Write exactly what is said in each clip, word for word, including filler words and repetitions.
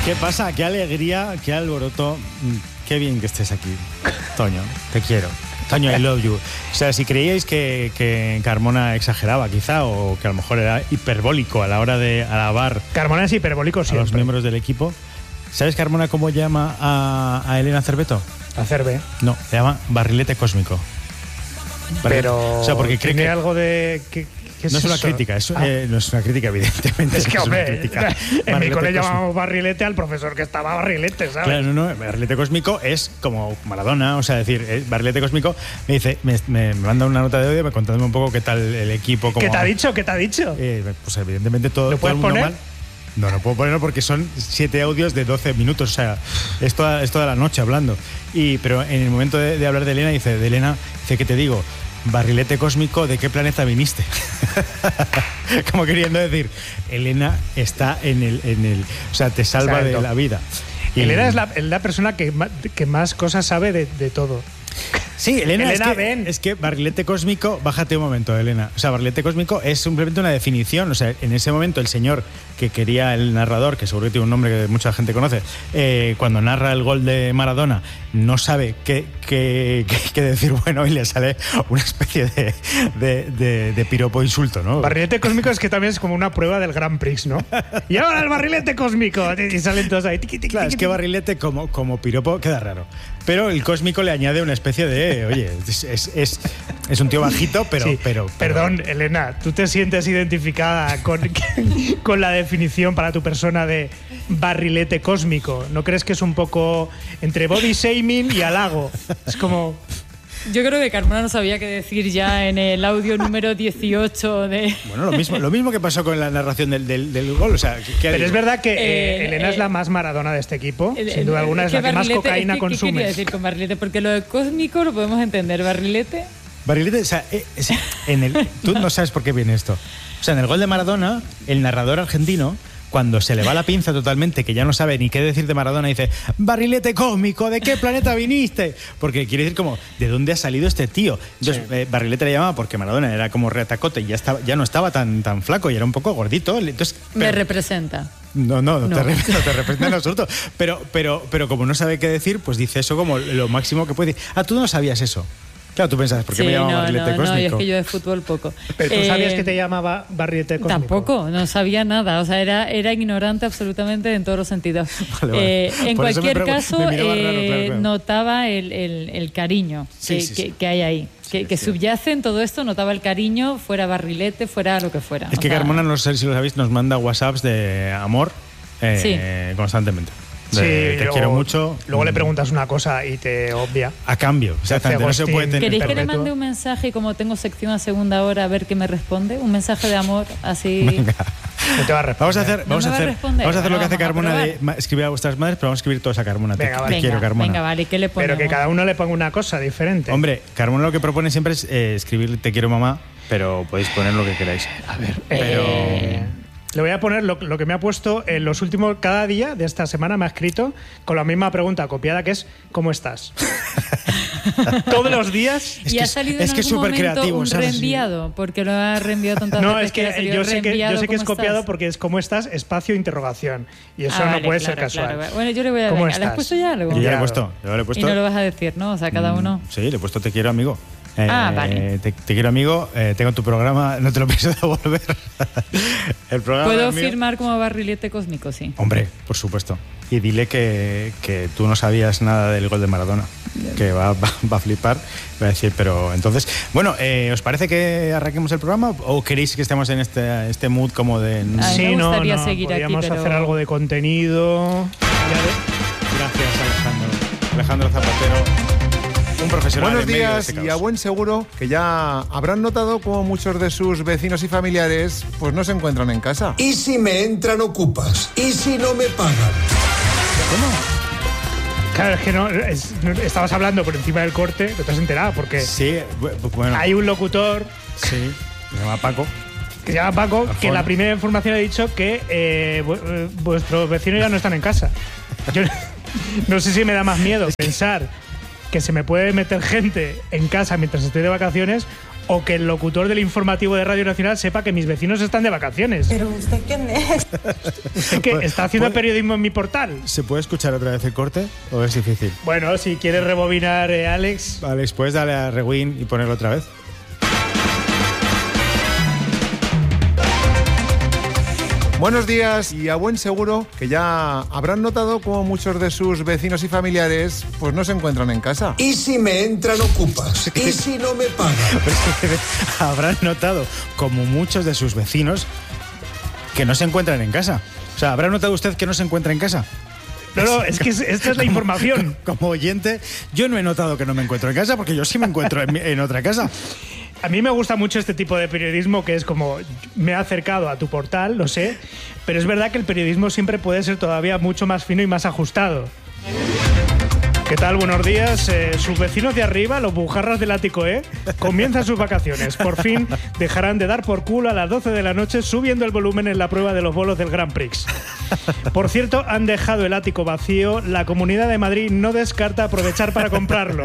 ¿Qué pasa? Qué alegría, qué alboroto. Qué bien que estés aquí, Toño. Te quiero. Toño, I love you. O sea, si creíais que, que Carmona exageraba quizá, o que a lo mejor era hiperbólico a la hora de alabar Carmona es hiperbólico siempre. a los miembros del equipo, ¿sabes Carmona cómo llama a, a Elena Cerveto? A Cerve. No, le llama barrilete cósmico. Pero o sea, porque cree tiene que algo de... ¿qué, qué es no es una eso? crítica, es, Ah. eh, no es una crítica, evidentemente. Es que, no hombre, es una crítica. en mi Barrilete cole cósmico. llamábamos barrilete al profesor que estaba barrilete, ¿sabes? Claro, no, no, barrilete cósmico es como Maradona, o sea, decir, eh, barrilete cósmico me dice, me, me, me manda una nota de audio contándome un poco qué tal el equipo. Cómo, ¿Qué te ha dicho? ¿Qué te ha dicho? Eh, pues evidentemente todo, ¿Lo todo el puedes mundo poner? mal. No, no puedo ponerlo porque son siete audios de doce minutos, o sea, es toda, es toda la noche hablando. Y, pero en el momento de, de hablar de Elena, dice, de Elena, dice, ¿qué te digo? Barrilete cósmico, ¿de qué planeta viniste? Como queriendo decir, Elena está en el, en el, o sea, te salva Exacto. de la vida. Y Elena es la, es la persona que, ma- que más cosas sabe de, de todo. Sí, Elena, Elena, es, que, ven. es que barrilete cósmico, bájate un momento, Elena. O sea, barrilete cósmico es simplemente una definición. O sea, en ese momento el señor que quería el narrador, que seguro que tiene un nombre que mucha gente conoce, eh, cuando narra el gol de Maradona, no sabe qué, qué, qué, qué decir bueno y le sale una especie de, de, de, de piropo insulto, ¿no? Barrilete cósmico es que también es como una prueba del Grand Prix, ¿no? Y ahora el barrilete cósmico. Y salen todos ahí. Tiqui, tiqui, Claro, es tiqui, que tiqui. barrilete como, como piropo queda raro. Pero el cósmico le añade una especie de, oye, es, es, es, es un tío bajito, pero, Sí. pero, pero... Perdón, Elena, ¿tú te sientes identificada con, con la definición para tu persona de barrilete cósmico? ¿No crees que es un poco entre body shaming y halago? Es como... Yo creo que Carmona no sabía qué decir ya en el audio número dieciocho de... Bueno, lo mismo, lo mismo que pasó con la narración del, del, del gol. O sea, ¿qué- qué Pero digo? es verdad que eh, Eh, Elena eh, es la más Maradona de este equipo. el- Sin duda el- alguna es que la que más barrilete- cocaína es que, ¿qué consume. quería decir con barrilete? Porque lo de cósmico lo podemos entender. Barrilete... Barrilete, o sea, eh, es- en el, tú no sabes por qué viene esto. O sea, en el gol de Maradona, el narrador argentino, cuando se le va la pinza totalmente, que ya no sabe ni qué decir de Maradona, dice, barrilete cósmico, ¿de qué planeta viniste? Porque quiere decir como, ¿de dónde ha salido este tío? Entonces, Sí. eh, barrilete le llamaba porque Maradona era como retacote y ya, estaba, ya no estaba tan, tan flaco y era un poco gordito. Entonces, Me pero- representa. No, no, no, No. Te, re- no te representa en absoluto. Pero, pero, pero como no sabe qué decir, pues dice eso como lo máximo que puede decir. Ah, tú no sabías eso. Claro, tú pensabas, ¿por qué Sí, me llamaba no, barrilete no, cósmico? no, y es que yo de fútbol poco. Pero tú Eh, sabías que te llamaba barrilete cósmico. Tampoco, no sabía nada, o sea, era, era ignorante absolutamente en todos los sentidos. Vale, vale. Eh, en Por eso me cualquier pregun- caso, me miraba raro, eh, claro, claro. notaba el, el- el cariño Sí, que, sí, que- sí. que hay ahí, que, Sí, que sí. subyace en todo esto, notaba el cariño, fuera barrilete, fuera lo que fuera. Es o que sea, Carmona, no sé si lo sabéis, nos manda WhatsApps de amor eh, constantemente. Sí, De, te luego- quiero mucho. Luego le mm, preguntas una cosa y te obvia. A cambio. Exactamente, no se ghosting. puede tener. ¿Queréis que le perpetuo. mande un mensaje y como tengo sección a segunda hora a ver qué me responde? Un mensaje de amor así... Venga. No te va a responder. Vamos a hacer, No vamos me a va a hacer, responder. vamos a hacer lo que Bueno, hace vamos a Carmona de probar. ma- escribir a vuestras madres, pero vamos a escribir todos a Carmona. Te- Venga, te, vale. quiero, venga, Carmona. venga, vale, ¿qué le ponemos? Pero que cada uno le ponga una cosa diferente. Hombre, Carmona lo que propone siempre es eh, escribir te quiero mamá, pero podéis poner lo que queráis. A ver, Pero- eh, le voy a poner lo, lo que me ha puesto en los últimos, cada día de esta semana me ha escrito con la misma pregunta copiada que es ¿cómo estás? Todos los días. Es y que ha es- salido es en que es algún súper momento creativo, un ¿sabes? reenviado, porque lo ha reenviado tantas No, veces es que ha salido yo sé que, reenviado, yo sé que es ¿cómo copiado estás? porque es ¿cómo estás? Espacio interrogación. Y eso Ah, no vale, puede claro, ser casual. claro. Bueno, yo le voy a ¿Cómo venga, ¿le has estás? puesto ya algo? Yo ya lo he Claro. puesto. Yo lo he Y puesto. no lo vas a decir, ¿no? O sea, cada uno... Sí, le he puesto te quiero amigo. Eh, Ah, vale. Te, te quiero amigo, eh, tengo tu programa, no te lo pienso devolver. El programa ¿Puedo es mío. firmar como barrilete cósmico? Sí. Hombre, por supuesto. Y dile que, que tú no sabías nada del gol de Maradona. Que va, va, va a flipar. Va a decir, pero entonces. Bueno, eh, ¿os parece que arranquemos el programa? ¿O queréis que estemos en este, este mood como de. A mí Sí, me no, gustaría no, seguir aquí, podríamos pero- hacer algo de contenido. Ya de- Gracias, Alejandro. Alejandro Zapatero. Un profesional. Buenos en medio de días este y a caos. buen seguro que ya habrán notado cómo muchos de sus vecinos y familiares pues no se encuentran en casa. ¿Y si me entran ocupas? ¿Y si no me pagan? Claro, es que no, es- no- estabas hablando por encima del corte, no te has enterado, porque Sí, bu- bueno. hay un locutor Sí, se llama Paco. que se llama Paco, que Arjona. la primera información ha dicho que eh, vu- eh, vuestros vecinos ya no están en casa. Yo no sé si me da más miedo pensar que se me puede meter gente en casa mientras estoy de vacaciones o que el locutor del informativo de Radio Nacional sepa que mis vecinos están de vacaciones. ¿Pero usted quién es? ¿Usted qué? ¿Está haciendo periodismo en mi portal? ¿Se puede escuchar otra vez el corte o es difícil? Bueno, si quieres rebobinar, eh, Alex. Alex, ¿puedes darle a rewind y ponerlo otra vez? Buenos días y a buen seguro que ya habrán notado cómo muchos de sus vecinos y familiares pues no se encuentran en casa. ¿Y si me entran ocupas? ¿Y si no me pagan? Pero es que habrán notado, como muchos de sus vecinos, que no se encuentran en casa. O sea, ¿habrá notado usted que no se encuentra en casa? No, no, es que esta es la información. Como, como oyente, yo no he notado que no me encuentro en casa porque yo sí me encuentro en, en otra casa. A mí me gusta mucho este tipo de periodismo que es como, me he acercado a tu portal, lo sé, pero es verdad que el periodismo siempre puede ser todavía mucho más fino y más ajustado. ¿Qué tal? Buenos días. Eh, sus vecinos de arriba, los bujarras del ático, ¿eh? Comienzan sus vacaciones. Por fin dejarán de dar por culo a las doce de la noche subiendo el volumen en la prueba de los bolos del Grand Prix. Por cierto, han dejado el ático vacío. La Comunidad de Madrid no descarta aprovechar para comprarlo.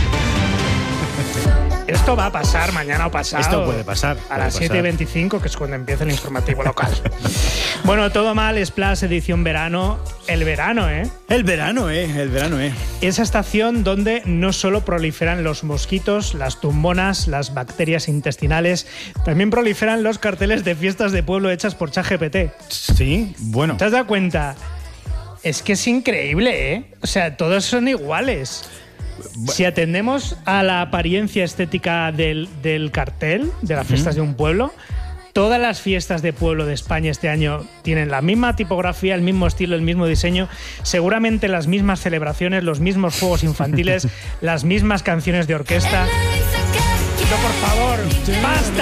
Esto va a pasar mañana o pasado. Esto puede pasar. A las siete y veinticinco, que es cuando empieza el informativo local. Bueno, todo mal, Splash edición verano. El verano, ¿eh? El verano, ¿eh? El verano, ¿eh? Esa estación donde no solo proliferan los mosquitos, las tumbonas, las bacterias intestinales, también proliferan los carteles de fiestas de pueblo hechas por ChatGPT. Sí, bueno. ¿Te has dado cuenta? Es que es increíble, ¿eh? O sea, todos son iguales. Si atendemos a la apariencia estética del, del cartel de las fiestas de un pueblo, todas las fiestas de pueblo de España este año tienen la misma tipografía, el mismo estilo, el mismo diseño, seguramente las mismas celebraciones, los mismos juegos infantiles, las mismas canciones de orquesta. Pero por favor, ¡basta!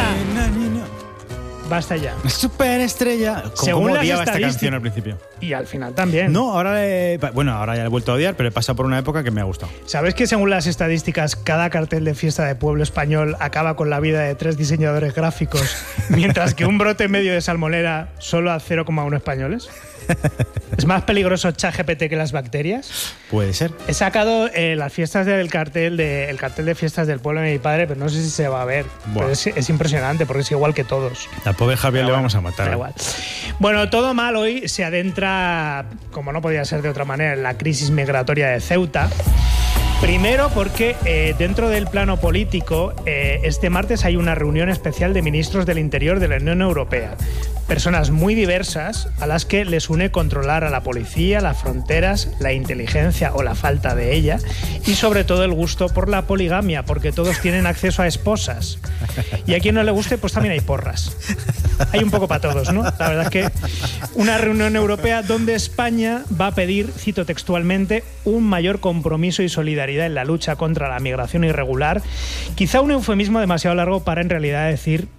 Basta ya. Superestrella. Según las odiaba esta estadísticas- canción al principio. Y al final también. No, ahora he- bueno, ahora ya la he vuelto a odiar, pero he pasado por una época que me ha gustado. ¿Sabes que según las estadísticas, cada cartel de fiesta de pueblo español acaba con la vida de tres diseñadores gráficos, mientras que un brote medio de salmonera solo a cero coma uno españoles? ¿Es más peligroso ChatGPT que las bacterias? Puede ser. He sacado eh, las fiestas del cartel de, el cartel de fiestas del pueblo de mi padre, pero no sé si se va a ver. Buah. Pero es, es impresionante porque es igual que todos. Al pobre Javier le vamos a matar. Da ¿eh? igual. Bueno, todo mal hoy se adentra, como no podía ser de otra manera, en la crisis migratoria de Ceuta. Primero porque eh, dentro del plano político, eh, este martes hay una reunión especial de ministros del Interior de la Unión Europea. Personas muy diversas a las que les une controlar a la policía, las fronteras, la inteligencia o la falta de ella y sobre todo el gusto por la poligamia, porque todos tienen acceso a esposas. Y a quien no le guste, pues también hay porras. Hay un poco para todos, ¿no? La verdad es que una reunión europea donde España va a pedir, cito textualmente, un mayor compromiso y solidaridad en la lucha contra la migración irregular. Quizá un eufemismo demasiado largo para en realidad decir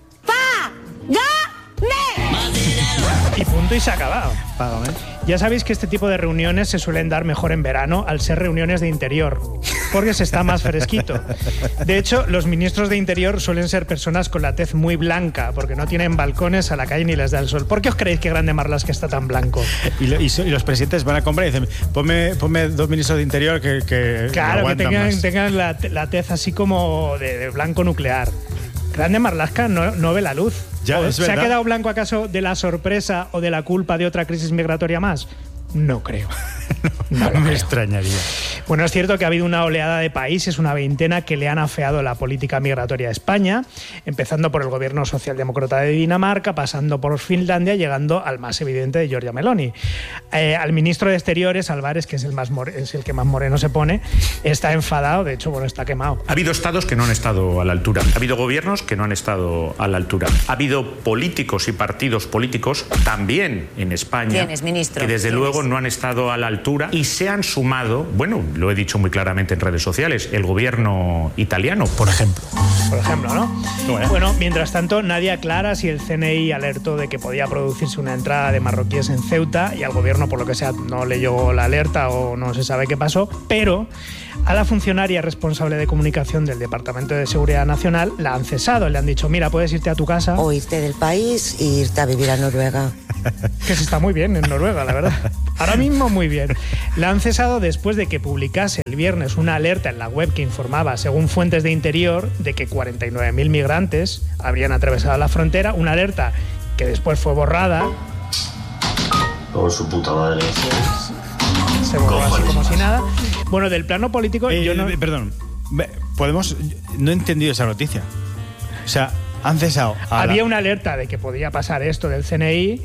y punto y se ha acabado. Págame. Ya sabéis que este tipo de reuniones se suelen dar mejor en verano al ser reuniones de interior, porque se está más fresquito. De hecho, los ministros de interior suelen ser personas con la tez muy blanca, porque no tienen balcones a la calle ni les da el sol. ¿Por qué os creéis que Grande Marlaska está tan blanco? Y, lo- y so- y los presidentes van a comprar y dicen, ponme, ponme dos ministros de interior que, que Claro, que aguantan tengan, más. tengan la, la tez así como de, de blanco nuclear. Grande Marlaska no, no ve la luz. Ya, ¿O es ¿Se ha verdad. quedado blanco acaso de la sorpresa o de la culpa de otra crisis migratoria más? No creo. No lo me creo. extrañaría. Bueno, es cierto que ha habido una oleada de países, una veintena, que le han afeado la política migratoria a España, empezando por el gobierno socialdemócrata de Dinamarca, pasando por Finlandia, llegando al más evidente de Giorgia Meloni. Eh, al ministro de Exteriores, Álvarez, que es el, más more- es el que más moreno se pone, está enfadado, de hecho, bueno, está quemado. Ha habido estados que no han estado a la altura. Ha habido gobiernos que no han estado a la altura. Ha habido políticos y partidos políticos también en España ¿Quiénes, ministro? que desde ¿Quiénes? luego no han estado a la altura y se han sumado, bueno, lo he dicho muy claramente en redes sociales, el gobierno italiano, por ejemplo. Por ejemplo, ¿no? Bueno. Bueno, mientras tanto, nadie aclara si el C N I alertó de que podía producirse una entrada de marroquíes en Ceuta y al gobierno, por lo que sea, no le llegó la alerta o no se sabe qué pasó, pero a la funcionaria responsable de comunicación del Departamento de Seguridad Nacional la han cesado. Le han dicho, mira, puedes irte a tu casa, O irte del país e irte a vivir a Noruega. que se está muy bien en Noruega, la verdad. Ahora mismo muy bien. Internet. La han cesado después de que publicase el viernes una alerta en la web que informaba, según fuentes de Interior, de que cuarenta y nueve mil migrantes habrían atravesado la frontera. Una alerta que después fue borrada. Por su puta madre. Se borró así como si nada. Bueno, del plano político, Eh, yo no... Perdón, podemos... No he entendido esa noticia. O sea, han cesado... a Había la- una alerta de que podía pasar esto del C N I,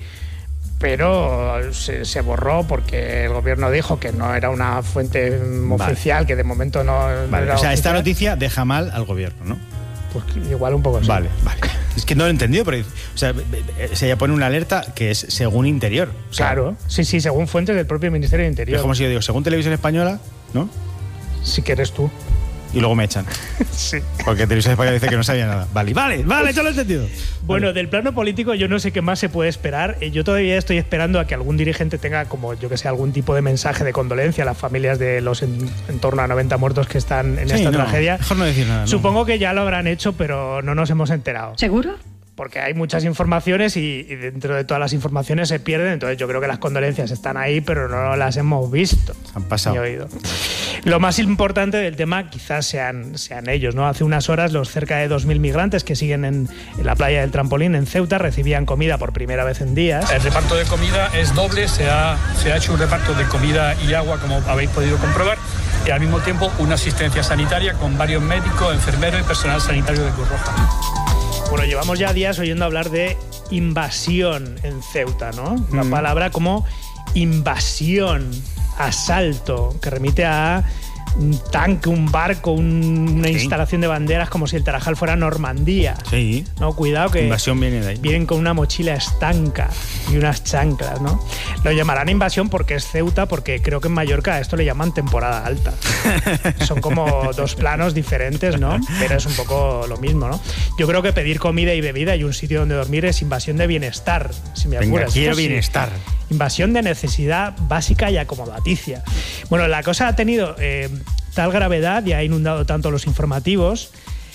pero se, se borró porque el gobierno dijo que no era una fuente mm, Vale. oficial, que de momento no, no Vale, era o sea, esta oficial. noticia deja mal al gobierno, ¿no? Pues igual un poco así. Vale, vale. Es que no lo he entendido, pero o sea, se ya pone una alerta que es según Interior. O sea, Claro, sí, sí, según fuentes del propio Ministerio de Es Interior. como si yo digo, según Televisión Española, ¿no? Si que eres tú. Y luego me echan. Sí. Porque Televisión Española dice que no sabía nada. Vale, vale, vale, ya lo he entendido. Bueno, del plano político yo no sé qué más se puede esperar. Eh, Yo todavía estoy esperando a que algún dirigente tenga, como yo que sé, algún tipo de mensaje de condolencia a las familias de los en, en torno a noventa muertos que están en Sí, esta no, tragedia. mejor no decir nada, ¿no? Supongo que ya lo habrán hecho, pero no nos hemos enterado. ¿Seguro? Porque hay muchas informaciones y, y dentro de todas las informaciones se pierden. Entonces yo creo que las condolencias están ahí, pero no las hemos visto. Han pasado. Ni oído. Lo más importante del tema quizás sean, sean ellos, ¿no? Hace unas horas los cerca de dos mil migrantes que siguen en, en la playa del Trampolín en Ceuta recibían comida por primera vez en días. El reparto de comida es doble, se ha, se ha hecho un reparto de comida y agua, como habéis podido comprobar, y al mismo tiempo una asistencia sanitaria con varios médicos, enfermeros y personal sanitario de Cruz Roja. Bueno, llevamos ya días oyendo hablar de invasión en Ceuta, ¿no? Una Mm. palabra como invasión, asalto, que remite a un tanque, un barco, un- una Sí. instalación de banderas como si el Tarajal fuera Normandía. Sí. No, cuidado que Invasión viene de ahí. vienen con una mochila estanca y unas chanclas, ¿no? Lo llamarán invasión porque es Ceuta, porque creo que en Mallorca a esto le llaman temporada alta. Son como dos planos diferentes, ¿no? Pero es un poco lo mismo, ¿no? Yo creo que pedir comida y bebida y un sitio donde dormir es invasión de bienestar, si me Venga, apuras. quiero Esto sí. bienestar. Invasión de necesidad básica y acomodaticia. Bueno, la cosa ha tenido eh, tal gravedad y ha inundado tanto los informativos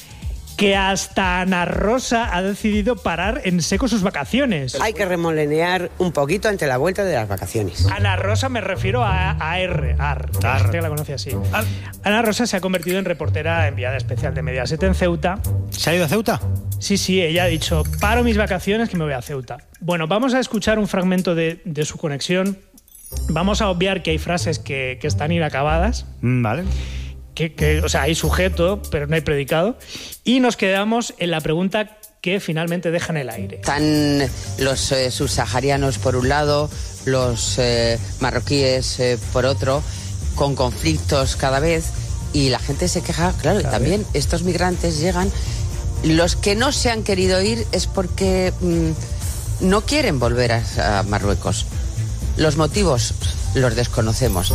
que hasta Ana Rosa ha decidido parar en seco sus vacaciones. Hay que remolenear un poquito ante la vuelta de las vacaciones. Ana Rosa me refiero a A R, AR, porque hay gente que la conoce así. Ana Rosa se ha convertido en reportera enviada especial de Mediaset en Ceuta. ¿Se ha ido a Ceuta? Sí, sí, ella ha dicho, paro mis vacaciones que me voy a Ceuta. Bueno, vamos a escuchar un fragmento de, de su conexión. Vamos a obviar que hay frases que, que están inacabadas. Mm, Vale. Que, que, o sea, hay sujeto, pero no hay predicado. Y nos quedamos en la pregunta que finalmente deja en el aire. Están los eh, subsaharianos por un lado, los eh, marroquíes eh, por otro, con conflictos cada vez, y la gente se queja. Claro, Cada también estos migrantes llegan. Los que no se han querido ir es porque mmm, no quieren volver a, a Marruecos. Los motivos los desconocemos.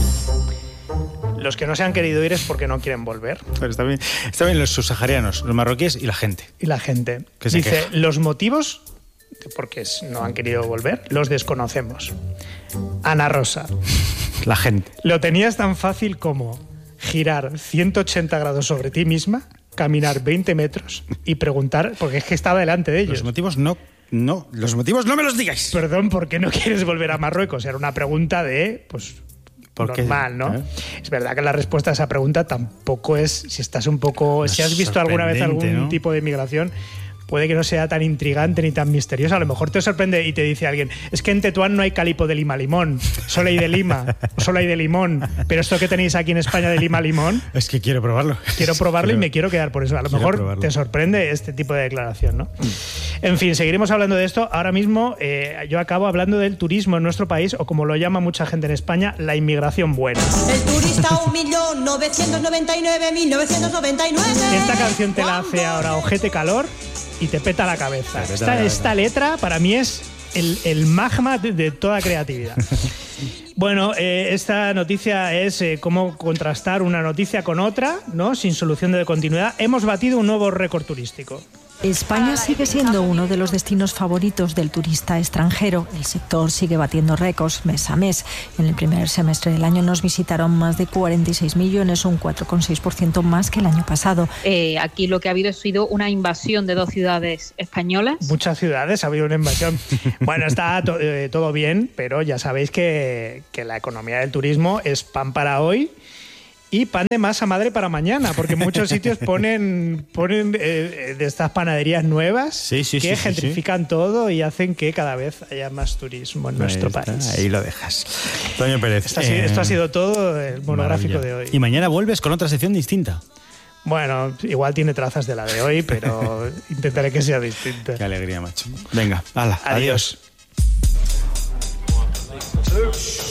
Los que no se han querido ir es porque no quieren volver. Pero está bien, está bien los subsaharianos, los marroquíes y la gente. Y la gente Que se dice, queja. los motivos de por qué no han querido volver los desconocemos. Ana Rosa, La gente. lo tenías tan fácil como girar ciento ochenta grados sobre ti misma, caminar veinte metros y preguntar, porque es que estaba delante de ellos. Los motivos no, no, los motivos no me los digáis. Perdón, ¿por qué no quieres volver a Marruecos? Era una pregunta de, pues, ¿Por qué? normal, ¿no? ¿Eh? Es verdad que la respuesta a esa pregunta tampoco es, si estás un poco, si has visto alguna vez algún sorprendente, ¿no? tipo de migración, puede que no sea tan intrigante ni tan misteriosa. A lo mejor te sorprende y te dice alguien, es que en Tetuán no hay calipo de lima limón, solo hay de lima, o solo hay de limón. Pero esto que tenéis aquí en España de lima limón, Es que quiero probarlo. quiero probarlo Quiero- y me quiero quedar por eso. A lo quiero mejor probarlo. te sorprende este tipo de declaración, ¿no? En fin, seguiremos hablando de esto. Ahora mismo eh, yo acabo hablando del turismo en nuestro país, o como lo llama mucha gente en España, la inmigración buena. El turista un millón novecientos noventa y nueve mil novecientos noventa y nueve. Esta canción te la hace ahora Ojete Calor y te peta la cabeza. peta Esta, la cabeza. esta letra para mí es el, el magma de, de toda creatividad. Bueno, eh, esta noticia es eh, cómo contrastar una noticia con otra, ¿no? Sin solución de continuidad. Hemos batido un nuevo récord turístico. España sigue siendo uno de los destinos favoritos del turista extranjero. El sector sigue batiendo récords mes a mes. En el primer semestre del año nos visitaron más de cuarenta y seis millones, un cuatro coma seis por ciento más que el año pasado. Eh, aquí lo que ha habido ha sido una invasión de dos ciudades españolas. Muchas ciudades ha habido una invasión. Bueno, está to- eh, todo bien, pero ya sabéis que, que la economía del turismo es pan para hoy y pan de masa madre para mañana, porque en muchos sitios ponen, ponen eh, de estas panaderías nuevas sí, sí, que sí, gentrifican sí, sí. todo y hacen que cada vez haya más turismo en nuestro ahí está, país. Ahí lo dejas. Toño Pérez. Esto ha, sido, eh, esto ha sido todo el monográfico maravilla. de hoy. Y mañana vuelves con otra sección distinta. Bueno, igual tiene trazas de la de hoy, pero intentaré que sea distinta. Qué alegría, macho. Venga, hala, Adiós. adiós.